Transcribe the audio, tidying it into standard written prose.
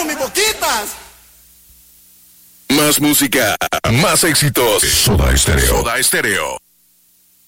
bueno, mis boquitas. Más música, más éxitos. Soda Stereo. Soda Stereo.